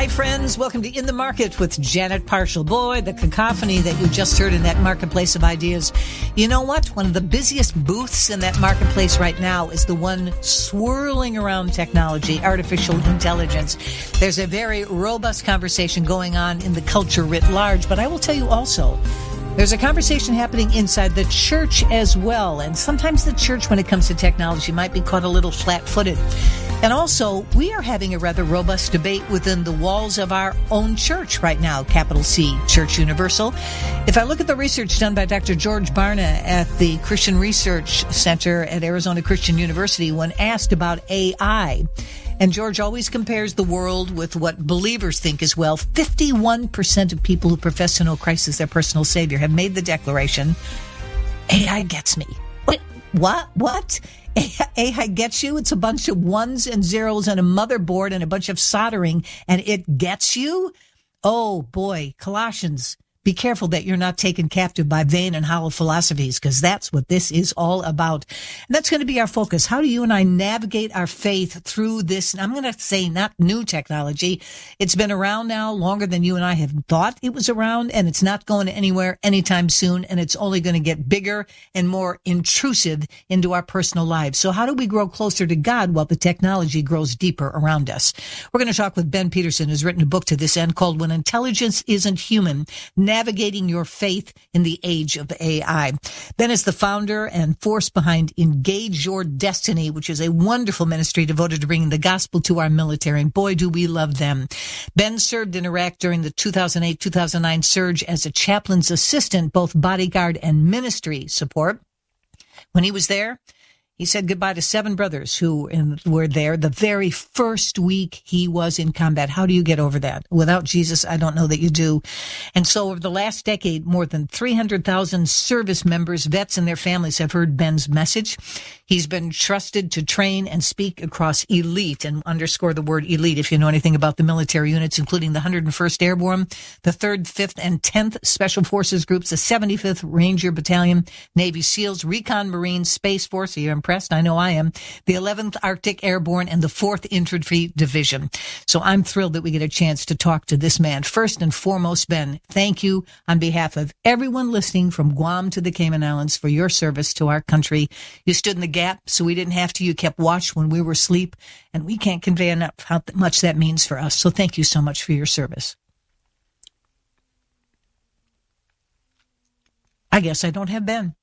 Hi, friends. Welcome to In the Market with Janet Parshall. Boy, the cacophony that you just heard in that marketplace of ideas. You know what? One of the busiest booths in that marketplace right now is the one swirling around technology, artificial intelligence. There's a very robust conversation going on in the culture writ large, but I will tell you also, there's a conversation happening inside the church as well. And sometimes the church, when it comes to technology, might be caught a little flat-footed. And also, we are having a rather robust debate within the walls of our own church right now, capital C, Church Universal. If I look at the research done by Dr. George Barna at the Christian Research Center at Arizona Christian University, when asked about AI, and George always compares the world with what believers think as well, 51% of people who profess to know Christ as their personal Savior have made the declaration, AI gets me. What? AI gets you? It's a bunch of ones and zeros and a motherboard and a bunch of soldering, and it gets you? Oh, boy, Colossians. Be careful that you're not taken captive by vain and hollow philosophies, because that's what this is all about. And that's going to be our focus. How do you and I navigate our faith through this? And I'm going to say not new technology. It's been around now longer than you and I have thought it was around, and it's not going anywhere anytime soon, and it's only going to get bigger and more intrusive into our personal lives. So how do we grow closer to God while the technology grows deeper around us? We're going to talk with Ben Peterson, who's written a book to this end called When Intelligence Isn't Human, Navigating Your Faith in the Age of AI. Ben is the founder and force behind Engage Your Destiny, which is a wonderful ministry devoted to bringing the gospel to our military. And boy, do we love them. Ben served in Iraq during the 2008-2009 surge as a chaplain's assistant, both bodyguard and ministry support. When he was there, he said goodbye to 7 brothers who were there the very first week he was in combat. How do you get over that? Without Jesus, I don't know that you do. And so over the last decade, more than 300,000 service members, vets, and their families have heard Ben's message. He's been trusted to train and speak across elite, and underscore the word elite if you know anything about the military units, including the 101st Airborne, the 3rd, 5th, and 10th Special Forces Groups, the 75th Ranger Battalion, Navy SEALs, Recon Marines, Space Force. Are you impressed? I know I am. The 11th Arctic Airborne and the 4th Infantry Division. So I'm thrilled that we get a chance to talk to this man. First and foremost, Ben, thank you on behalf of everyone listening from Guam to the Cayman Islands for your service to our country. You stood in the gap so we didn't have to. You kept watch when we were asleep, and we can't convey enough how much that means for us. So thank you so much for your service. I guess I don't have Ben.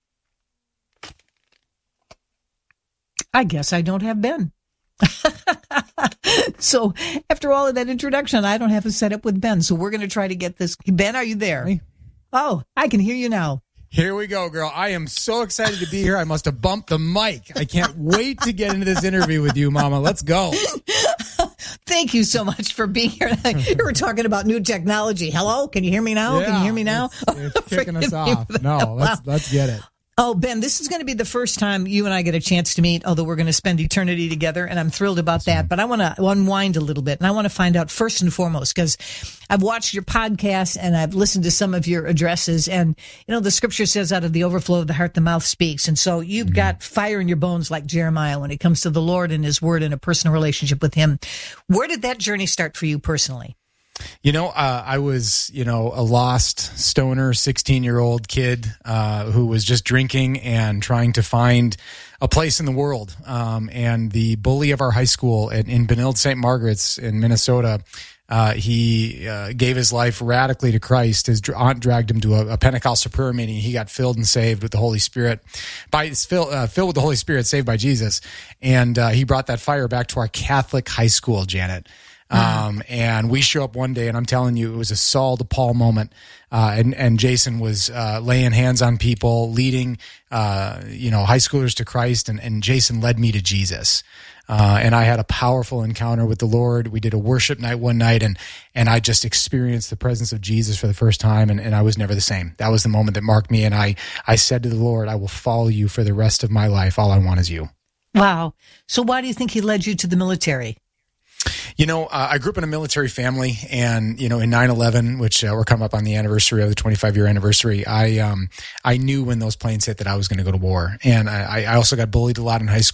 So after all of that introduction, I don't have a setup with Ben. So we're going to try to get this. Ben, are you there? Hey. Oh, I can hear you now. Here we go, girl. I am so excited to be here. I must have bumped the mic. I can't wait to get into this interview with you, Mama. Let's go. Thank you so much for being here. You were talking about new technology. Hello? Can you hear me now? Yeah, can you hear me now? It's kicking us off. No, let's get it. Oh, Ben, this is going to be the first time you and I get a chance to meet, although we're going to spend eternity together, and I'm thrilled about that. But I want to unwind a little bit, and I want to find out first and foremost, because I've watched your podcast and I've listened to some of your addresses, and, you know, the scripture says out of the overflow of the heart, the mouth speaks. And so you've got fire in your bones like Jeremiah when it comes to the Lord and his word and a personal relationship with him. Where did that journey start for you personally? You know, I was, a lost stoner, 16-year-old kid who was just drinking and trying to find a place in the world. And the bully of our high school in Benilde St. Margaret's in Minnesota, he gave his life radically to Christ. His aunt dragged him to a Pentecostal prayer meeting. He got filled and saved with the Holy Spirit, filled with the Holy Spirit, saved by Jesus. And he brought that fire back to our Catholic high school, Janet. And we show up one day, and I'm telling you, it was a Saul to Paul moment. And Jason was laying hands on people, leading high schoolers to Christ, and Jason led me to Jesus. And I had a powerful encounter with the Lord. We did a worship night one night, and I just experienced the presence of Jesus for the first time, and I was never the same. That was the moment that marked me, and I said to the Lord, I will follow you for the rest of my life. All I want is you. Wow. So why do you think he led you to the military? I grew up in a military family, and, in 9/11, which we're coming up on the anniversary of the 25-year anniversary, I knew when those planes hit that I was going to go to war. And I also got bullied a lot in high school.